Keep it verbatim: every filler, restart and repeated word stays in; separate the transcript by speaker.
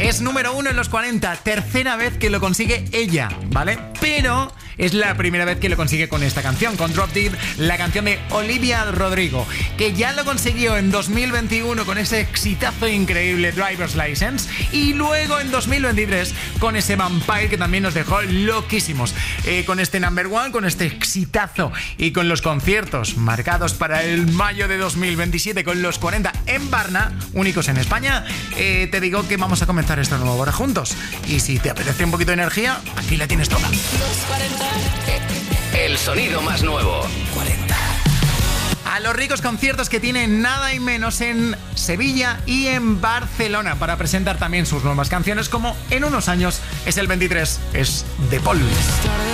Speaker 1: Es número uno en los cuarenta, tercera vez que lo consigue ella, ¿vale? Pero es la primera vez que lo consigue con esta canción, con Drop Dead, la canción de Olivia Rodrigo, que ya lo consiguió en dos mil veintiuno con ese exitazo increíble Driver's License, y luego en dos mil veintitrés con ese Vampire que también nos dejó loquísimos. Eh, con este number one, con este exitazo y con los conciertos marcados para el mayo de dos mil veintisiete con los cuarenta en Varna, únicos en España, eh, te digo que vamos a comenzar esto nuevo ahora juntos. Y si te apetece un poquito de energía, aquí la tienes toda.
Speaker 2: Los cuarenta.
Speaker 3: El sonido más nuevo.
Speaker 1: cuarenta. A los ricos conciertos que tienen nada y menos en Sevilla y en Barcelona para presentar también sus nuevas canciones, como en unos años es el veintitrés, es The Paul.
Speaker 2: Started